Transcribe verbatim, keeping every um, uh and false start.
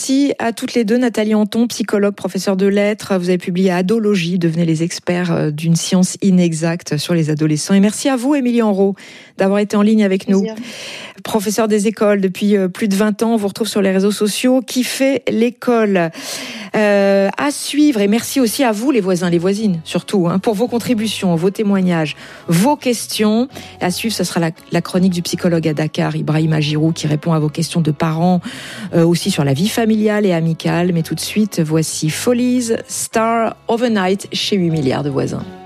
Merci à toutes les deux. Nathalie Anton, psychologue, professeure de lettres. Vous avez publié Adologie, devenez les experts d'une science inexacte sur les adolescents. Et merci à vous, Émilie Henrot, d'avoir été en ligne avec nous. Professeur des écoles depuis plus de vingt ans, on vous retrouve sur les réseaux sociaux. Qui fait l'école euh, à suivre. Et merci aussi à vous, les voisins, les voisines, surtout, hein, pour vos contributions, vos témoignages, vos questions. À suivre, ce sera la, la chronique du psychologue à Dakar, Ibrahima Giroux, qui répond à vos questions de parents, euh, aussi sur la vie familiale et amicale. Mais tout de suite, voici Follies, Star Overnight chez huit milliards de voisins.